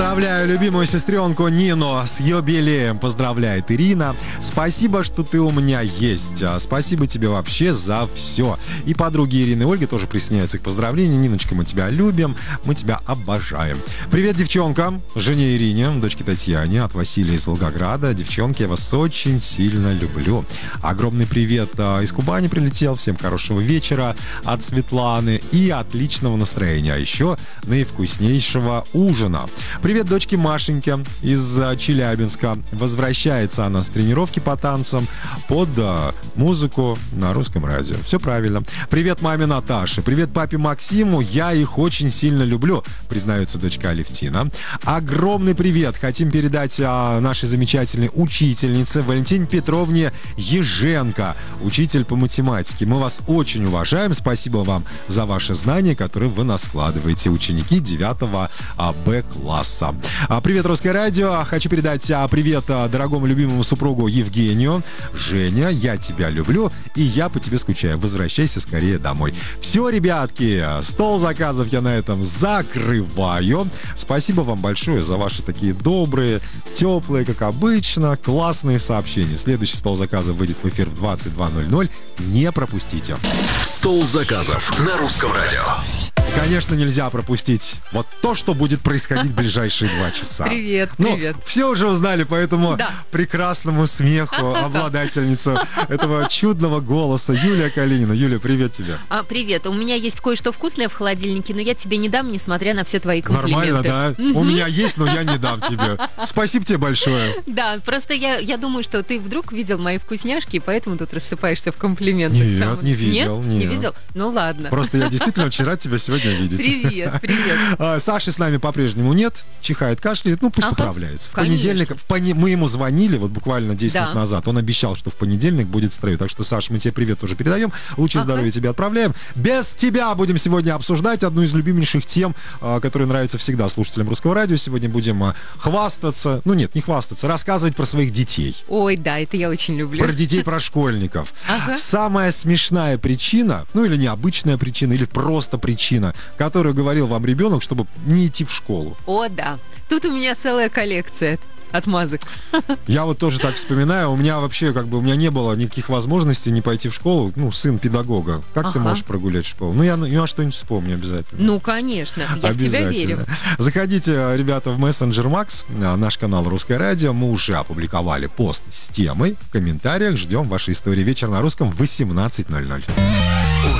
Поздравляю любимую сестренку Нину с юбилеем. Поздравляет Ирина. Спасибо, что ты у меня есть. Спасибо тебе вообще за все. И подруги Ирины и Ольги тоже присоединяются к поздравлениям. Ниночка, мы тебя любим, мы тебя обожаем. Привет девчонкам, жене Ирине, дочке Татьяне, от Василия из Волгограда. Девчонки, я вас очень сильно люблю. Огромный привет из Кубани прилетел. Всем хорошего вечера от Светланы и отличного настроения. А еще наивкуснейшего ужина. Привет дочке Машеньке из Челябинска. Возвращается она с тренировки по танцам под музыку на русском радио. Все правильно. Привет маме Наташе. Привет папе Максиму. Я их очень сильно люблю, признается дочка Алевтина. Огромный привет хотим передать нашей замечательной учительнице Валентине Петровне Еженко, учитель по математике. Мы вас очень уважаем. Спасибо вам за ваши знания, которые вы нас складываете, ученики 9 Б класса. Привет, Русское радио. Хочу передать привет дорогому любимому супругу Евгению. Женя, я тебя люблю, и я по тебе скучаю. Возвращайся скорее домой. Все, ребятки, стол заказов я на этом закрываю. Спасибо вам большое за ваши такие добрые, теплые, как обычно, классные сообщения. Следующий стол заказов выйдет в эфир в 22:00. Не пропустите. Стол заказов на Русском радио. Конечно, нельзя пропустить вот то, что будет происходить в ближайшие 2 часа. Привет. Все уже узнали по этому прекрасному смеху обладательница этого чудного голоса Юлия Калинина. Юлия, привет тебе. Привет. У меня есть кое-что вкусное в холодильнике, но я тебе не дам, несмотря на все твои комплименты. Нормально, да? У меня есть, но я не дам тебе. Спасибо тебе большое. Да, просто я думаю, что ты вдруг видел мои вкусняшки, и поэтому тут рассыпаешься в комплиментах. Нет, не видел. Нет? Не видел? Ну ладно. Просто я действительно очень рад тебя сегодня видеть. Привет. Саши с нами по-прежнему нет. Чихает, кашляет. Пусть поправляется. В понедельник мы ему звонили, вот буквально 10 минут назад. Он обещал, что в понедельник будет в строю. Так что, Саша, мы тебе привет тоже передаем. Лучшее здоровья тебе отправляем. Без тебя будем сегодня обсуждать одну из любимейших тем, которая нравится всегда слушателям Русского радио. Сегодня будем хвастаться. Не хвастаться, рассказывать про своих детей. Ой, да, это я очень люблю. Про детей, про школьников. Самая смешная причина, или необычная причина, или просто причина, которую говорил вам ребенок, чтобы не идти в школу. О, да. Тут у меня целая коллекция отмазок. Я вот тоже так вспоминаю. У меня вообще у меня не было никаких возможностей не пойти в школу. Сын педагога. Как ты можешь прогулять школу? Я что-нибудь вспомню обязательно. Конечно. Я в тебя верю. Заходите, ребята, в Messenger Max, наш канал Русское радио. Мы уже опубликовали пост с темой. В комментариях ждем ваши истории. Вечер на русском в 18:00.